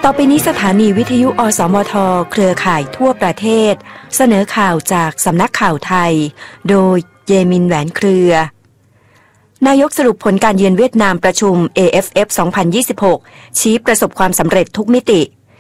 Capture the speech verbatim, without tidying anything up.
ต่อไปนี้สถานีวิทยุอสมทเครือข่ายทั่วประเทศเสนอข่าวจากสำนักข่าวไทยโดยเยมินแหวนเครือนายกสรุปผลการเยือนเวียดนามประชุม เอ เอฟ เอฟ สองพันยี่สิบหก ชี้ประสบความสำเร็จทุกมิติ